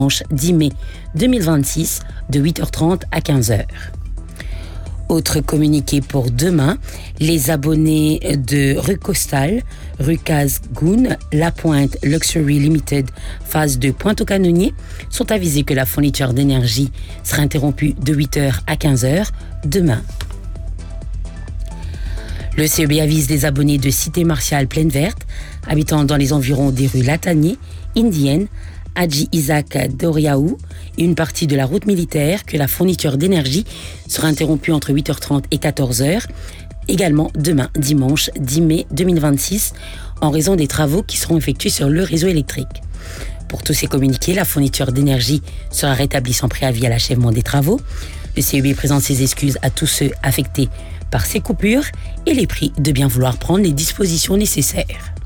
10 mai 2026 de 8h30 à 15h. Autre communiqué pour demain, les abonnés de rue Costal, rue Casgoun, La Pointe Luxury Limited, phase de Pointe-aux-Canonniers, sont avisés que la fourniture d'énergie sera interrompue de 8h à 15h demain. Le CEB avise les abonnés de Cité Martiale Plaine Verte, habitant dans les environs des rues Latanier, Indienne, Hadji Isaac Doriaou et une partie de la route militaire que la fourniture d'énergie sera interrompue entre 8h30 et 14h, également demain, dimanche 10 mai 2026, en raison des travaux qui seront effectués sur le réseau électrique. Pour tous ces communiqués, la fourniture d'énergie sera rétablie sans préavis à l'achèvement des travaux. Le CEB présente ses excuses à tous ceux affectés par ces coupures et les prie de bien vouloir prendre les dispositions nécessaires.